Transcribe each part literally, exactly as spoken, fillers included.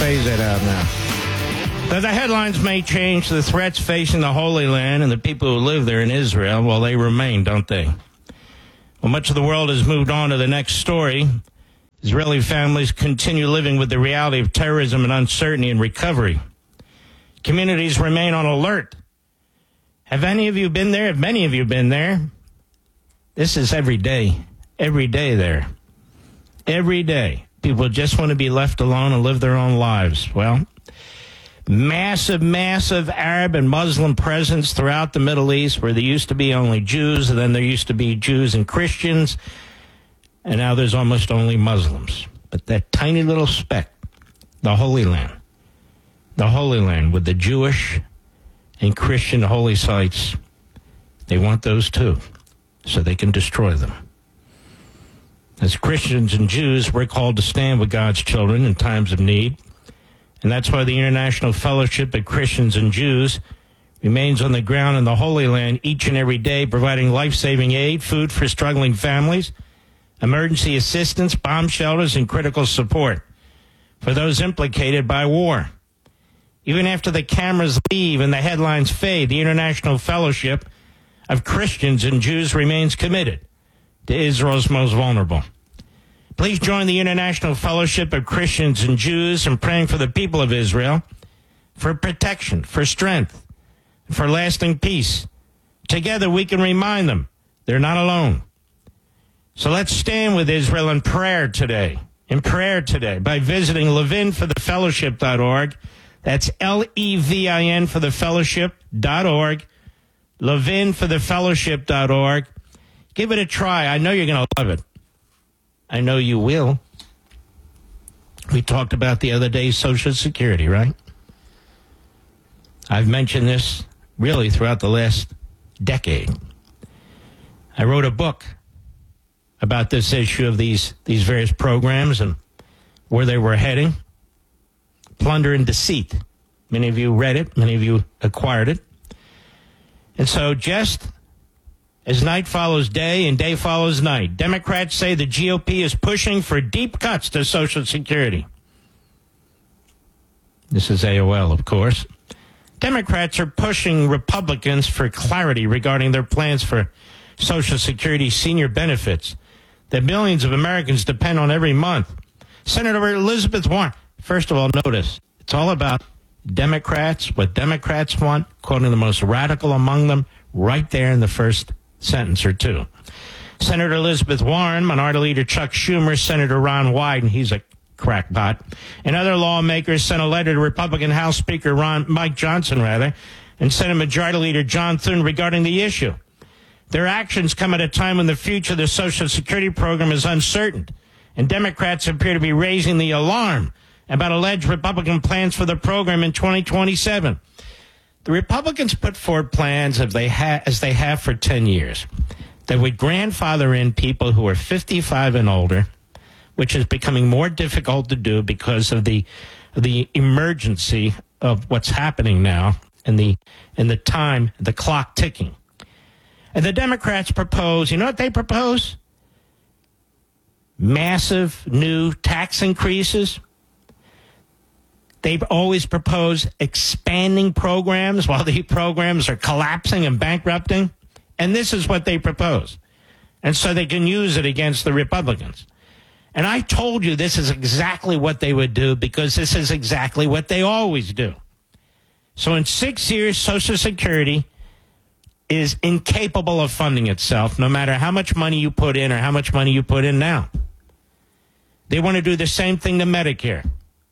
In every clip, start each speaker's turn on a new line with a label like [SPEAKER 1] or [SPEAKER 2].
[SPEAKER 1] phase that out now. But the headlines may change. The threats facing the Holy Land and the people who live there in Israel, well, they remain, don't they? Well, much of the world has moved on to the next story. Israeli families continue living with the reality of terrorism and uncertainty and recovery. Communities remain on alert. Have any of you been there? Have many of you been there? This is every day. Every day there. Every day. People just want to be left alone and live their own lives. Well, massive, massive Arab and Muslim presence throughout the Middle East, where there used to be only Jews, and then there used to be Jews and Christians, and now there's almost only Muslims. But that tiny little speck, the Holy Land, the Holy Land with the Jewish and Christian holy sites, they want those too, so they can destroy them. As Christians and Jews, we're called to stand with God's children in times of need. And that's why the International Fellowship of Christians and Jews remains on the ground in the Holy Land each and every day, providing life-saving aid, food for struggling families, emergency assistance, bomb shelters, and critical support for those implicated by war. Even after the cameras leave and the headlines fade, the International Fellowship of Christians and Jews remains committed to Israel's most vulnerable. Please join the International Fellowship of Christians and Jews in praying for the people of Israel, for protection, for strength, for lasting peace. Together we can remind them they're not alone. So let's stand with Israel in prayer today, in prayer today, by visiting levin for the fellowship dot org. That's L E V I N for the fellowship dot org, levin for the fellowship dot org. Give it a try. I know you're going to love it. I know you will. We talked about the other day Social Security, right? I've mentioned this really throughout the last decade. I wrote a book about this issue of these, these various programs and where they were heading. Plunder and Deceit. Many of you read it. Many of you acquired it. And so just as night follows day and day follows night, Democrats say the G O P is pushing for deep cuts to Social Security. This is A O L, of course. Democrats are pushing Republicans for clarity regarding their plans for Social Security senior benefits that millions of Americans depend on every month. Senator Elizabeth Warren, first of all, notice, it's all about Democrats, what Democrats want, quoting the most radical among them, right there in the first sentence or two. Senator Elizabeth Warren, Minority Leader Chuck Schumer, Senator Ron Wyden, he's a crackpot, and other lawmakers sent a letter to Republican House Speaker Ron, Mike Johnson, rather, and Senate Majority Leader John Thune regarding the issue. Their actions come at a time when the future of the Social Security program is uncertain, and Democrats appear to be raising the alarm about alleged Republican plans for the program in twenty twenty-seven. The Republicans put forward plans as they, ha- as they have for ten years that would grandfather in people who are fifty-five and older, which is becoming more difficult to do because of the the emergency of what's happening now and the and the time, the clock ticking. And the Democrats propose, you know what they propose? Massive new tax increases. They've always proposed expanding programs while the programs are collapsing and bankrupting. And this is what they propose. And so they can use it against the Republicans. And I told you this is exactly what they would do because this is exactly what they always do. So in six years, Social Security is incapable of funding itself, no matter how much money you put in or how much money you put in now. They want to do the same thing to Medicare.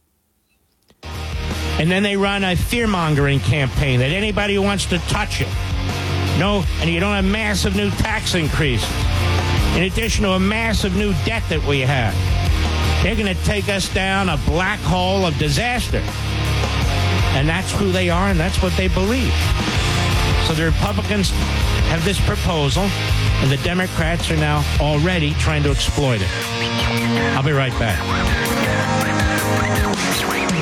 [SPEAKER 1] And then they run a fear-mongering campaign that anybody who wants to touch it, no, and you don't have massive new tax increases, in addition to a massive new debt that we have. They're going to take us down a black hole of disaster. And that's who they are, and that's what they believe. So the Republicans have this proposal, and the Democrats are now already trying to exploit it. I'll be right back.
[SPEAKER 2] Hey,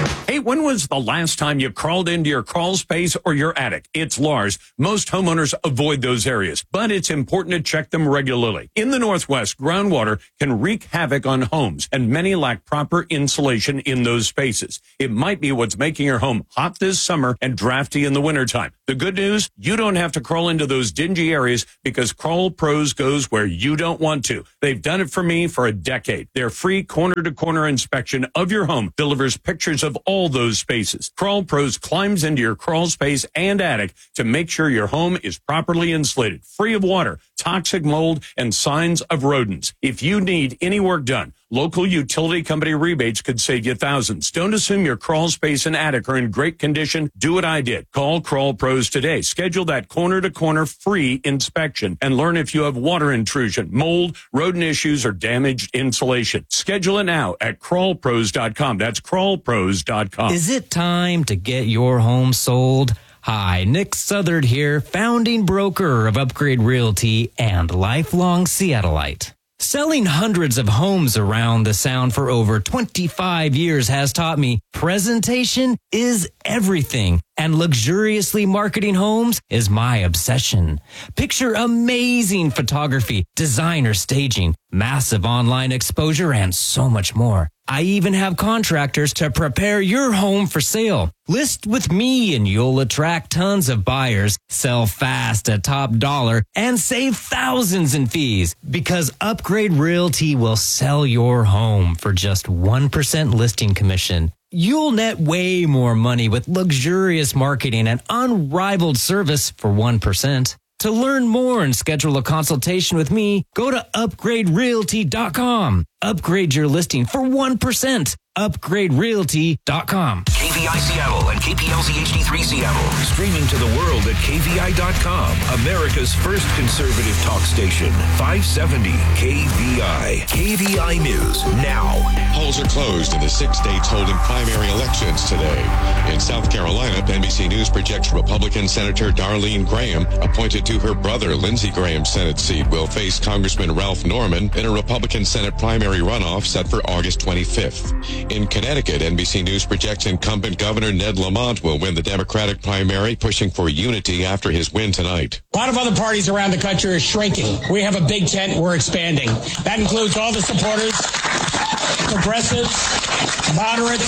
[SPEAKER 2] when was the last time you crawled into your crawl space or your attic? It's Lars. Most homeowners avoid those areas, but it's important to check them regularly. In the Northwest, groundwater can wreak havoc on homes, and many lack proper insulation in those spaces. It might be what's making your home hot this summer and drafty in the wintertime. The good news, you don't have to crawl into those dingy areas because Crawl Pros goes where you don't want to. They've done it for me for a decade. Their free corner-to-corner inspection of your home delivers pictures of all those spaces. Crawl Pros climbs into your crawl space and attic to make sure your home is properly insulated, free of water, toxic mold, and signs of rodents. If you need any work done, local utility company rebates could save you thousands. Don't assume your crawl space and attic are in great condition. Do what I did. Call Crawl Pros today. Schedule that corner-to-corner free inspection and learn if you have water intrusion, mold, rodent issues, or damaged insulation. Schedule it now at crawl pros dot com. That's crawl pros dot com.
[SPEAKER 3] Is it time to get your home sold? Hi, Nick Southard here, founding broker of Upgrade Realty and lifelong Seattleite. Selling hundreds of homes around the Sound for over twenty-five years has taught me presentation is everything, and luxuriously marketing homes is my obsession. Picture amazing photography, designer staging, massive online exposure, and so much more. I even have contractors to prepare your home for sale. List with me and you'll attract tons of buyers, sell fast at top dollar, and save thousands in fees because Upgrade Realty will sell your home for just one percent listing commission. You'll net way more money with luxurious marketing and unrivaled service for one percent. To learn more and schedule a consultation with me, go to upgrade realty dot com. Upgrade your listing for one percent. upgrade realty dot com.
[SPEAKER 4] K V I Seattle and K P L Z H D three Seattle. Streaming to the world at K V I dot com. America's first conservative talk station. five seventy K V I. K V I News now.
[SPEAKER 5] Polls are closed in the six states holding primary elections today. In South Carolina, N B C News projects Republican Senator Darlene Graham, appointed to her brother Lindsey Graham's Senate seat, will face Congressman Ralph Norman in a Republican Senate primary runoff set for August twenty-fifth. In Connecticut, N B C News projects incumbent Governor Ned Lamont will win the Democratic primary, pushing for unity after his win tonight.
[SPEAKER 6] A lot of other parties around the country are shrinking. We have a big tent. We're expanding. That includes all the supporters, progressives, moderates,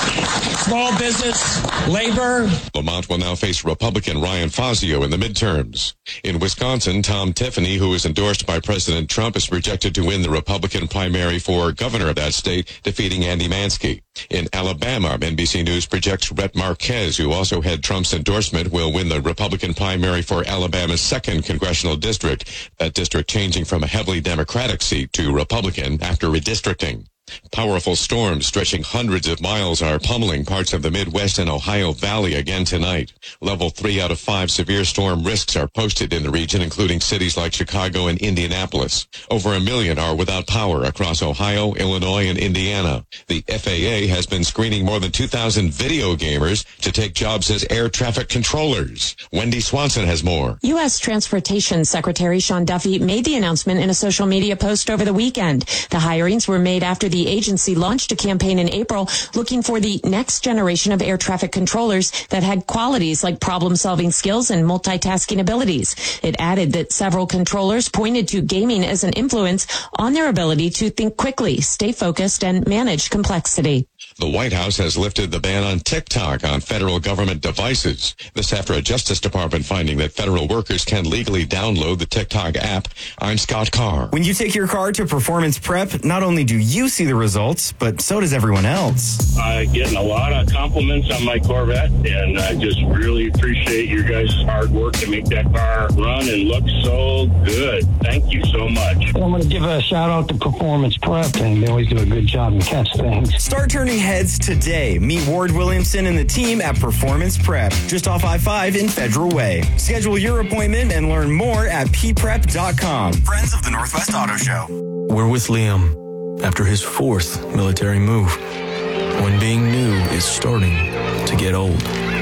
[SPEAKER 6] small business, labor.
[SPEAKER 5] Lamont will now face Republican Ryan Fazio in the midterms. In Wisconsin, Tom Tiffany, who is endorsed by President Trump, is projected to win the Republican primary for governor of that state, defeating Andy Mansky. In Alabama, N B C News projects Rhett Marquez, who also had Trump's endorsement, will win the Republican primary for Alabama's second congressional district, that district changing from a heavily Democratic seat to Republican after redistricting. Powerful storms stretching hundreds of miles are pummeling parts of the Midwest and Ohio Valley again tonight. Level three out of five severe storm risks are posted in the region, including cities like Chicago and Indianapolis. Over a million are without power across Ohio, Illinois, and Indiana. The F A A has been screening more than two thousand video gamers to take jobs as air traffic controllers. Wendy Swanson has more.
[SPEAKER 7] U S Transportation Secretary Sean Duffy made the announcement in a social media post over the weekend. The hirings were made after the agency launched a campaign in April looking for the next generation of air traffic controllers that had qualities like problem-solving skills and multitasking abilities. It added that several controllers pointed to gaming as an influence on their ability to think quickly, stay focused, and manage complexity.
[SPEAKER 5] The White House has lifted the ban on TikTok on federal government devices. This after a Justice Department finding that federal workers can legally download the TikTok app. I'm Scott Carr.
[SPEAKER 8] When you take your car to Performance Prep, not only do you see the results, but so does everyone else.
[SPEAKER 9] I'm getting a lot of compliments on my Corvette, and I just really appreciate your guys' hard work to make that car run and look so good. Thank you so much.
[SPEAKER 10] I'm going to give a shout out to Performance Prep, and they always do a good job and catch things.
[SPEAKER 8] Start turning heads today. Meet Ward Williamson and the team at Performance Prep, just off I five in Federal Way. Schedule your appointment and learn more at p prep dot com.
[SPEAKER 11] Friends of the Northwest Auto Show.
[SPEAKER 12] We're with Liam after his fourth military move, when being new is starting to get old.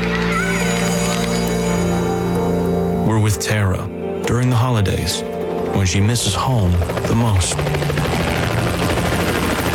[SPEAKER 12] We're with Tara during the holidays, when she misses home the most. We're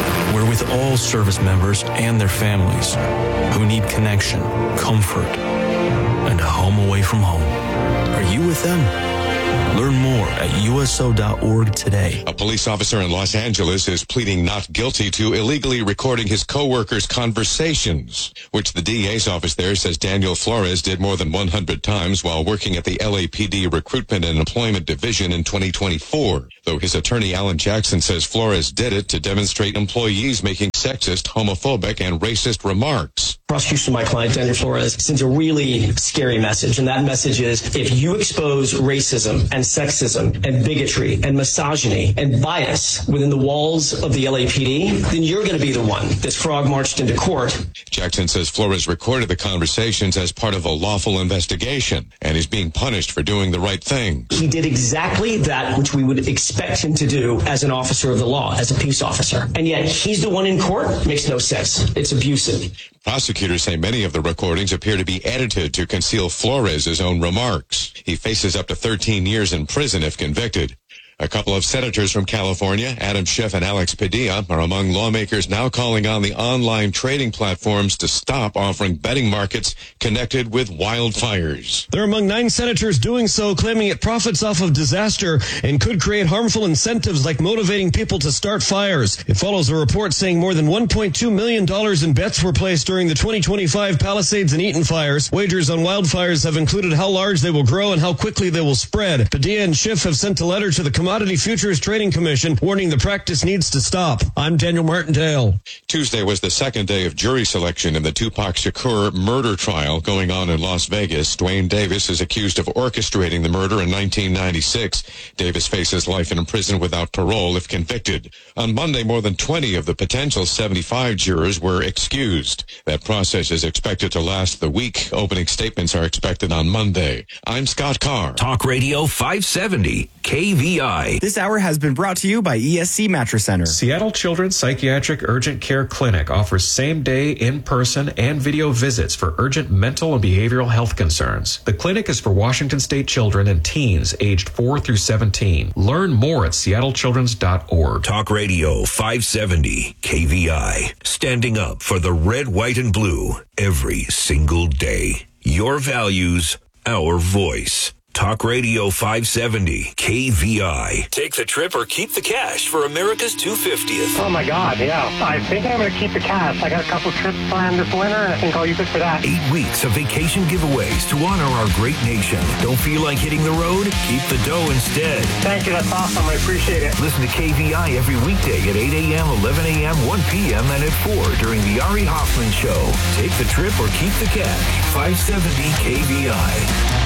[SPEAKER 12] We're with all service members and their families who need connection, comfort, and a home away from home. Are you with them? Learn more at U S O dot org today.
[SPEAKER 5] A police officer in Los Angeles is pleading not guilty to illegally recording his co-workers' conversations, which the D A's office there says Daniel Flores did more than one hundred times while working at the L A P D Recruitment and Employment Division in twenty twenty-four. Though his attorney, Alan Jackson, says Flores did it to demonstrate employees making sexist, homophobic, and racist remarks.
[SPEAKER 13] Prosecution of my client, Daniel Flores, sends a really scary message, and that message is if you expose racism and sexism and bigotry and misogyny and bias within the walls of the L A P D, then you're going to be the one that's frog marched into court.
[SPEAKER 5] Jackson says Flores recorded the conversations as part of a lawful investigation and is being punished for doing the right thing.
[SPEAKER 13] He did exactly that which we would expect him to do as an officer of the law, as a peace officer. And yet he's the one in court? Makes no sense. It's abusive.
[SPEAKER 5] Prosecutors say many of the recordings appear to be edited to conceal Flores' own remarks. He faces up to thirteen years in prison if convicted. A couple of senators from California, Adam Schiff and Alex Padilla, are among lawmakers now calling on the online trading platforms to stop offering betting markets connected with wildfires.
[SPEAKER 14] They're among nine senators doing so, claiming it profits off of disaster and could create harmful incentives like motivating people to start fires. It follows a report saying more than one point two million dollars in bets were placed during the twenty twenty-five Palisades and Eaton fires. Wagers on wildfires have included how large they will grow and how quickly they will spread. Padilla and Schiff have sent a letter to the Commodity Futures Trading Commission warning the practice needs to stop. I'm Daniel Martindale.
[SPEAKER 5] Tuesday was the second day of jury selection in the Tupac Shakur murder trial going on in Las Vegas. Dwayne Davis is accused of orchestrating the murder in nineteen ninety-six. Davis faces life in prison without parole if convicted. On Monday, more than twenty of the potential seventy-five jurors were excused. That process is expected to last the week. Opening statements are expected on Monday. I'm Scott Carr.
[SPEAKER 4] Talk Radio five seventy K V I.
[SPEAKER 8] This hour has been brought to you by E S C Mattress Center.
[SPEAKER 15] Seattle Children's Psychiatric Urgent Care Clinic offers same-day, in-person, and video visits for urgent mental and behavioral health concerns. The clinic is for Washington State children and teens aged four through seventeen. Learn more at seattle children's dot org.
[SPEAKER 4] Talk Radio five seventy K V I. Standing up for the red, white, and blue every single day. Your values, our voice. Talk Radio five seventy K V I. Take the trip or keep the cash for America's two hundred fiftieth.
[SPEAKER 10] Oh, my God, yeah. I think I'm going to keep the cash. I got a couple trips planned this winter, and I think I'll use it for that.
[SPEAKER 4] Eight weeks of vacation giveaways to honor our great nation. Don't feel like hitting the road? Keep the dough instead.
[SPEAKER 10] Thank you. That's awesome. I appreciate it.
[SPEAKER 4] Listen to K V I every weekday at eight a.m., eleven a.m., one p.m., and at four during the Ari Hoffman Show. Take the trip or keep the cash. five seventy K V I.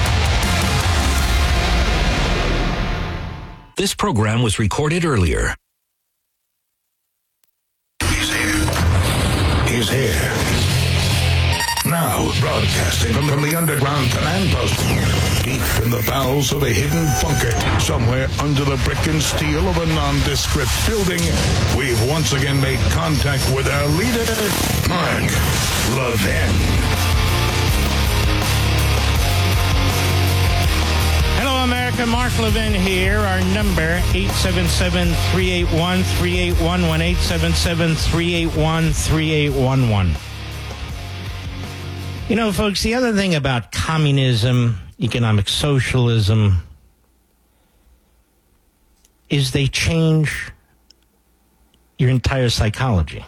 [SPEAKER 4] This program was recorded earlier.
[SPEAKER 16] He's here. He's here. Now, broadcasting from, from the underground command post, deep in the bowels of a hidden bunker, somewhere under the brick and steel of a nondescript building, we've once again made contact with our leader, Mark Levin.
[SPEAKER 1] Hello, America. Mark Levin here. Our number, eight seven seven, three eight one, three eight one one, eight seven seven, three eight one, three eight one one. You know, folks, the other thing about communism, economic socialism, is they change your entire psychology.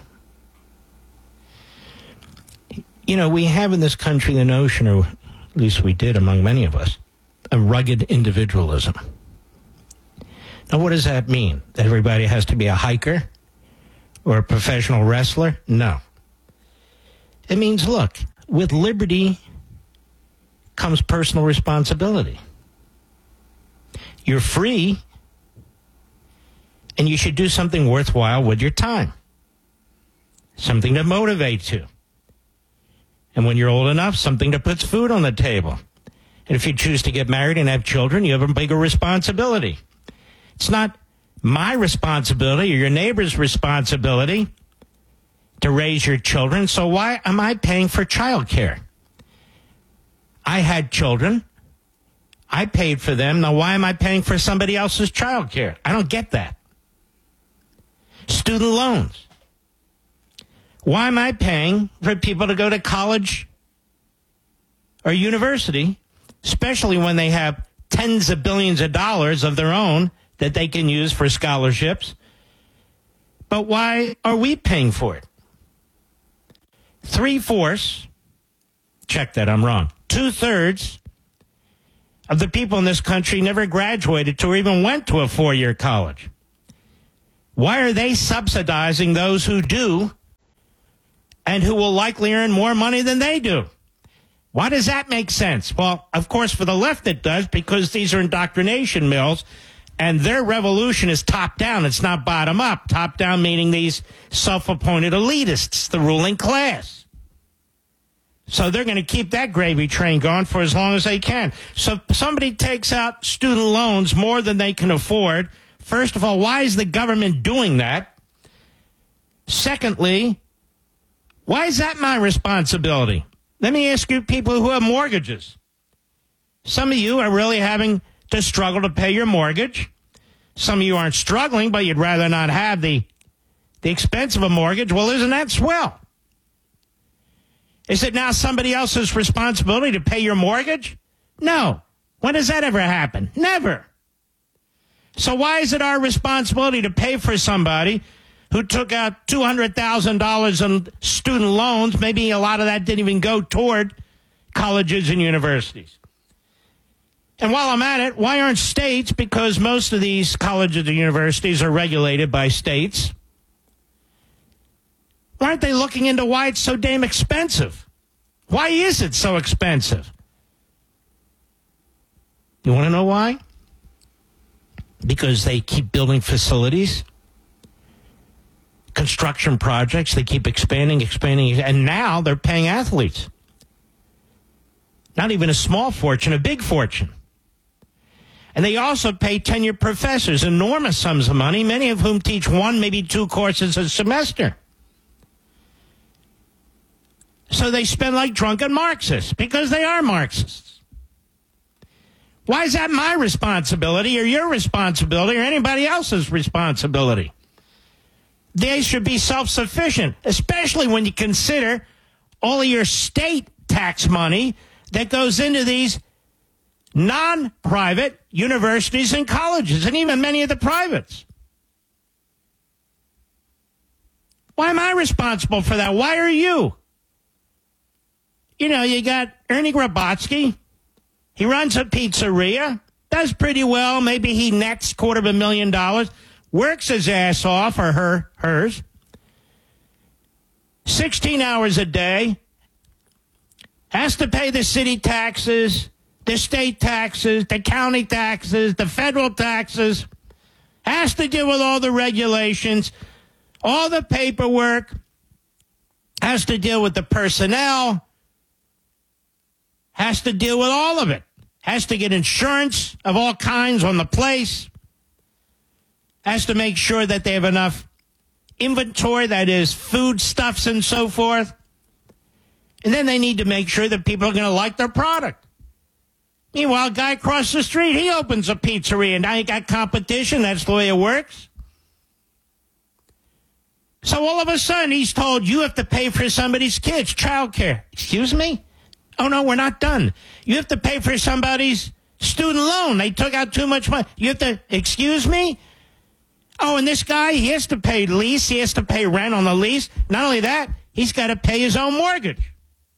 [SPEAKER 1] You know, we have in this country the notion, or at least we did among many of us, a rugged individualism. Now, what does that mean? That everybody has to be a hiker or a professional wrestler? No. It means, look, with liberty comes personal responsibility. You're free, and you should do something worthwhile with your time. Something to motivate you. And when you're old enough, something that puts food on the table. And if you choose to get married and have children, you have a bigger responsibility. It's not my responsibility or your neighbor's responsibility to raise your children, so why am I paying for child care? I had children. I paid for them. Now, why am I paying for somebody else's child care? I don't get that. Student loans. Why am I paying for people to go to college or university, especially when they have tens of billions of dollars of their own that they can use for scholarships? But why are we paying for it? Three-fourths, check that, I'm wrong, two-thirds of the people in this country never graduated to or even went to a four-year college. Why are they subsidizing those who do and who will likely earn more money than they do? Why does that make sense? Well, of course, for the left it does, because these are indoctrination mills, and their revolution is top-down. It's not bottom-up. Top-down meaning these self-appointed elitists, the ruling class. So they're going to keep that gravy train going for as long as they can. So if somebody takes out student loans more than they can afford, first of all, why is the government doing that? Secondly, why is that my responsibility? Let me ask you people who have mortgages. Some of you are really having to struggle to pay your mortgage. Some of you aren't struggling, but you'd rather not have the, the expense of a mortgage. Well, isn't that swell? Is it now somebody else's responsibility to pay your mortgage? No. When does that ever happen? Never. So why is it our responsibility to pay for somebody who took out two hundred thousand dollars in student loans? Maybe a lot of that didn't even go toward colleges and universities. And while I'm at it, why aren't states, because most of these colleges and universities are regulated by states, why aren't they looking into why it's so damn expensive? Why is it so expensive? You want to know why? Because they keep building facilities, construction projects, they keep expanding, expanding, and now they're paying athletes. Not even a small fortune, a big fortune. And they also pay tenured professors enormous sums of money, many of whom teach one, maybe two courses a semester. So they spend like drunken Marxists, because they are Marxists. Why is that my responsibility or your responsibility or anybody else's responsibility? They should be self-sufficient, especially when you consider all of your state tax money that goes into these non-private universities and colleges, and even many of the privates. Why am I responsible for that? Why are you? You know, you got Ernie Grabotsky. He runs a pizzeria, does pretty well. Maybe he nets quarter of a million dollars, works his ass off, or her, hers, sixteen hours a day, has to pay the city taxes, the state taxes, the county taxes, the federal taxes, has to deal with all the regulations, all the paperwork, has to deal with the personnel, has to deal with all of it, has to get insurance of all kinds on the place, has to make sure that they have enough inventory, that is, foodstuffs and so forth. And then they need to make sure that people are going to like their product. Meanwhile, a guy across the street, he opens a pizzeria, and now you got competition. That's the way it works. So all of a sudden, he's told, you have to pay for somebody's kids' child care. Excuse me? Oh, no, we're not done. You have to pay for somebody's student loan. They took out too much money. You have to, excuse me? Oh, and this guy, he has to pay lease. He has to pay rent on the lease. Not only that, he's got to pay his own mortgage.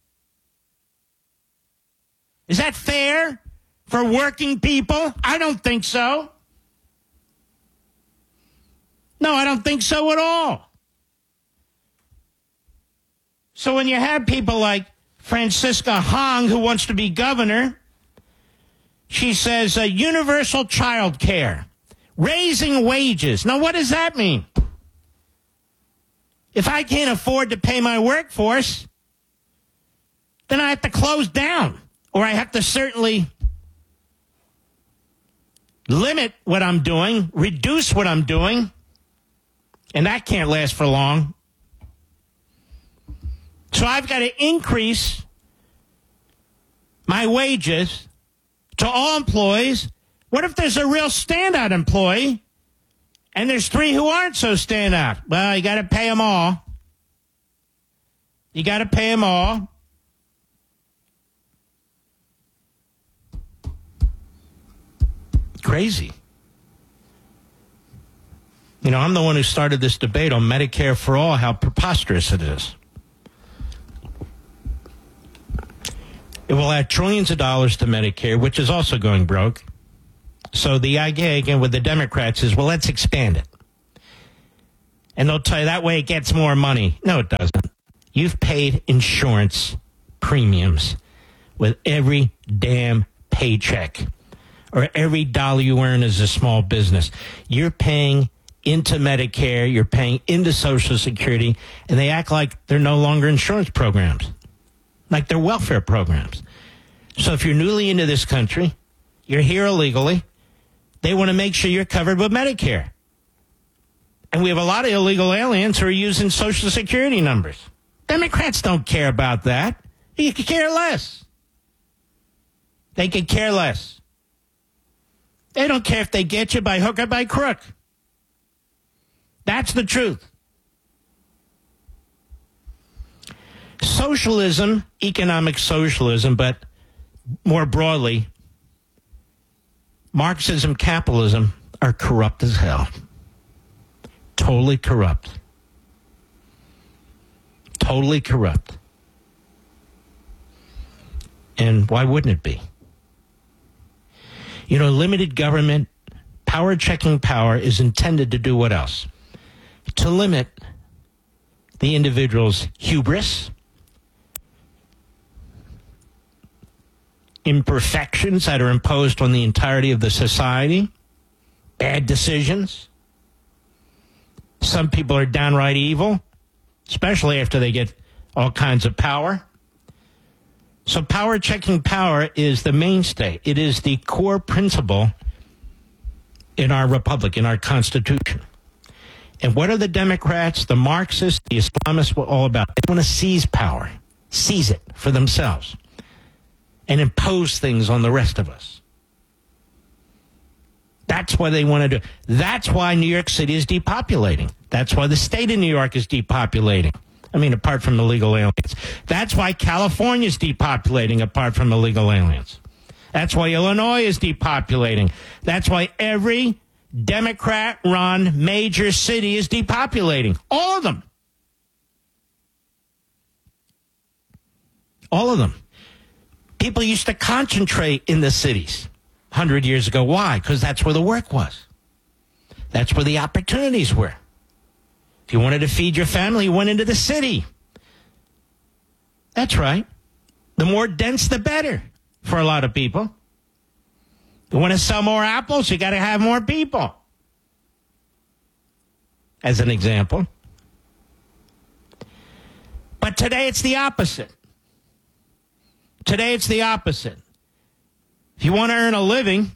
[SPEAKER 1] Is that fair for working people? I don't think so. No, I don't think so at all. So when you have people like Francisca Hong, who wants to be governor, she says uh, universal child care, raising wages. Now, what does that mean? If I can't afford to pay my workforce, then I have to close down, or I have to certainly limit what I'm doing, reduce what I'm doing, and that can't last for long. So I've got to increase my wages to all employees. What if there's a real standout employee and there's three who aren't so standout? Well, you got to pay them all. You got to pay them all. Crazy. You know, I'm the one who started this debate on Medicare for all, how preposterous it is. It will add trillions of dollars to Medicare, which is also going broke. So the idea, again, with the Democrats is, well, let's expand it. And they'll tell you that way it gets more money. No, it doesn't. You've paid insurance premiums with every damn paycheck or every dollar you earn as a small business. You're paying into Medicare, you're paying into Social Security, and they act like they're no longer insurance programs, like they're welfare programs. So if you're newly into this country, you're here illegally, they want to make sure you're covered with Medicare. And we have a lot of illegal aliens who are using Social Security numbers. Democrats don't care about that. They could care less. They could care less. They don't care if they get you by hook or by crook. That's the truth. Socialism, economic socialism, but more broadly, Marxism, capitalism are corrupt as hell. Totally corrupt. Totally corrupt. And why wouldn't it be? You know, limited government, power checking power is intended to do what else? To limit the individual's hubris, imperfections that are imposed on the entirety of the society, bad decisions. Some people are downright evil, especially after they get all kinds of power. So power checking power is the mainstay. It is the core principle in our republic, in our Constitution. And what are the Democrats, the Marxists, the Islamists all about? They want to seize power, seize it for themselves, and impose things on the rest of us. That's why they want to do. That's why New York City is depopulating. That's why the state of New York is depopulating. I mean, apart from illegal aliens. That's why California is depopulating, apart from illegal aliens. That's why Illinois is depopulating. That's why every Democrat-run major city is depopulating. All of them. All of them. People used to concentrate in the cities one hundred years ago. Why? Because that's where the work was. That's where the opportunities were. If you wanted to feed your family, you went into the city. That's right. The more dense, the better for a lot of people. You want to sell more apples, you got to have more people. As an example. But today it's the opposite. Today it's the opposite. If you want to earn a living,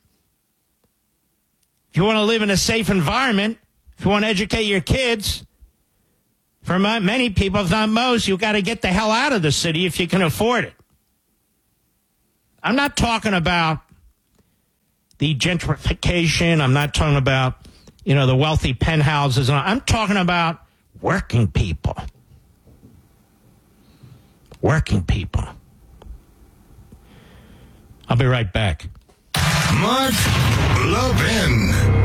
[SPEAKER 1] if you want to live in a safe environment, if you want to educate your kids, for many people, if not most, you've got to get the hell out of the city if you can afford it. I'm not talking about the gentrification. I'm not talking about, you know, the wealthy penthouses. I'm talking about working people. Working people. I'll be right back.
[SPEAKER 16] Mark Levin.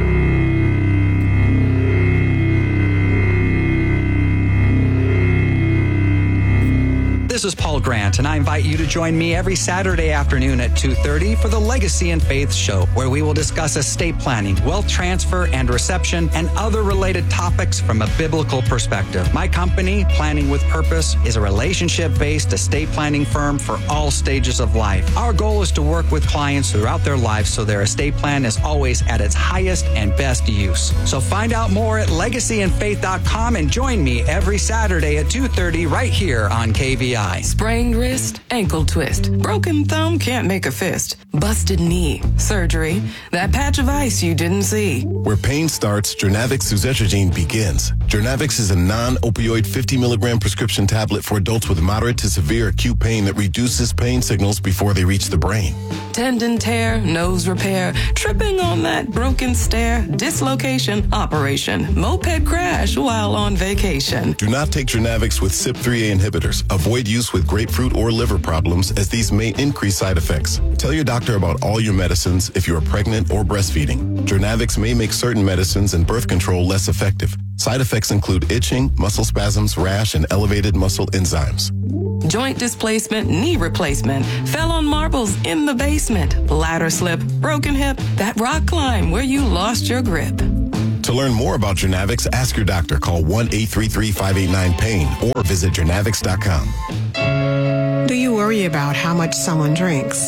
[SPEAKER 17] This is Paul Grant, and I invite you to join me every Saturday afternoon at two thirty for the Legacy and Faith Show, where we will discuss estate planning, wealth transfer and reception, and other related topics from a biblical perspective. My company, Planning with Purpose, is a relationship-based estate planning firm for all stages of life. Our goal is to work with clients throughout their lives so their estate plan is always at its highest and best use. So find out more at legacy and faith dot com and join me every Saturday at two thirty right here on K V I.
[SPEAKER 18] Sprained wrist, ankle twist, broken thumb can't make a fist, busted knee, surgery, that patch of ice you didn't see.
[SPEAKER 19] Where pain starts, Jurnavix suzetrigine begins. Journavx is a non-opioid fifty milligram prescription tablet for adults with moderate to severe acute pain that reduces pain signals before they reach the brain.
[SPEAKER 18] Tendon tear, nose repair, tripping on that broken stair, dislocation, operation, moped crash while on vacation.
[SPEAKER 19] Do not take Journavx with C Y P three A inhibitors. Avoid use with grapefruit or liver problems, as these may increase side effects. Tell your doctor about all your medicines if you are pregnant or breastfeeding. Journavx may make certain medicines and birth control less effective. Side effects include itching, muscle spasms, rash, and elevated muscle enzymes.
[SPEAKER 18] Joint displacement, knee replacement, fell on marbles in the basement, ladder slip, broken hip, that rock climb where you lost your grip.
[SPEAKER 19] To learn more about Journavx, ask your doctor. Call one eight three three, five eight nine, pain or visit journavx dot com.
[SPEAKER 20] Do you worry about how much someone drinks?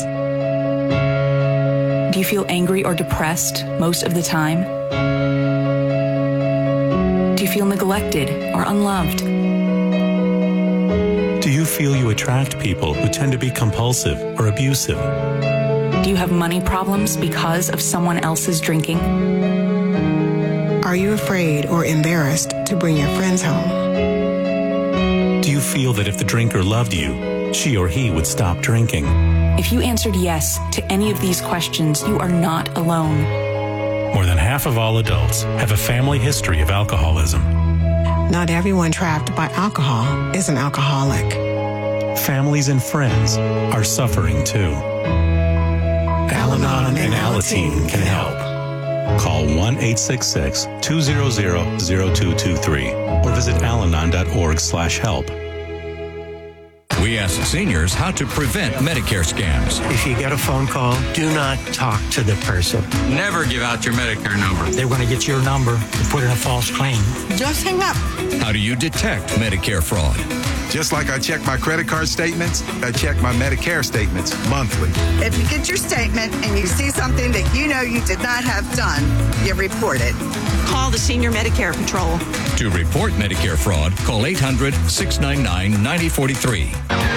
[SPEAKER 21] Do you feel angry or depressed most of the time? Do you feel neglected or unloved?
[SPEAKER 22] Do you feel you attract people who tend to be compulsive or abusive?
[SPEAKER 21] Do you have money problems because of someone else's drinking?
[SPEAKER 20] Are you afraid or embarrassed to bring your friends home?
[SPEAKER 22] Do you feel that if the drinker loved you, she or he would stop drinking?
[SPEAKER 21] If you answered yes to any of these questions, you are not alone.
[SPEAKER 22] More than half of all adults have a family history of alcoholism.
[SPEAKER 20] Not everyone trapped by alcohol is an alcoholic.
[SPEAKER 22] Families and friends are suffering too. Al-Anon and Alateen can help. Call one eight six six, two zero zero, zero two two three or visit alanon dot org slash help.
[SPEAKER 23] We ask seniors how to prevent Medicare scams.
[SPEAKER 24] If you get a phone call, do not talk to the person.
[SPEAKER 23] Never give out your Medicare number.
[SPEAKER 24] They're going to get your number and put in a false claim.
[SPEAKER 20] Just hang up.
[SPEAKER 23] How do you detect Medicare fraud?
[SPEAKER 25] Just like I check my credit card statements, I check my Medicare statements monthly.
[SPEAKER 26] If you get your statement and you see something that you know you did not have done, you report it.
[SPEAKER 27] Call the Senior Medicare Patrol.
[SPEAKER 23] To report Medicare fraud, call eight hundred, six nine nine, nine zero four three.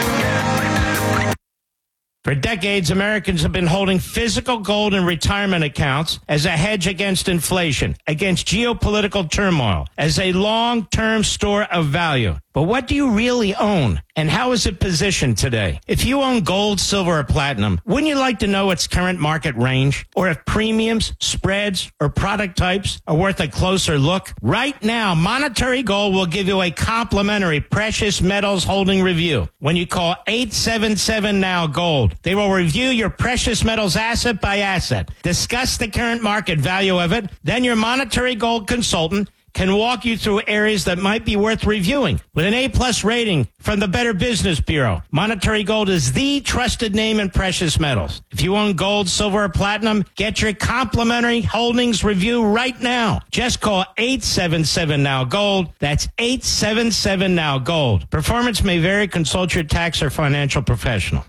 [SPEAKER 1] For decades, Americans have been holding physical gold in retirement accounts as a hedge against inflation, against geopolitical turmoil, as a long-term store of value. But what do you really own, and how is it positioned today? If you own gold, silver, or platinum, wouldn't you like to know its current market range? Or if premiums, spreads, or product types are worth a closer look? Right now, Monetary Gold will give you a complimentary precious metals holding review when you call eight seven seven, now gold. They will review your precious metals asset by asset, discuss the current market value of it, then your Monetary Gold consultant can walk you through areas that might be worth reviewing. With an A-plus rating from the Better Business Bureau, Monetary Gold is the trusted name in precious metals. If you own gold, silver, or platinum, get your complimentary holdings review right now. Just call eight seven seven, now gold. That's eight seven seven, now gold. Performance may vary. Consult your tax or financial professional.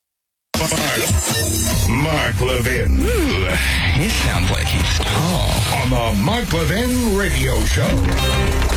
[SPEAKER 16] Mark Levin.
[SPEAKER 23] Ooh, he sounds like he's tall.
[SPEAKER 16] On the Mark Levin Radio Show.